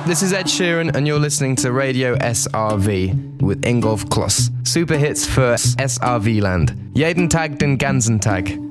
This is Ed Sheeran and you're listening to Radio SRV with Ingolf Kloss. Super hits für SRV Land. Jeden Tag den ganzen Tag.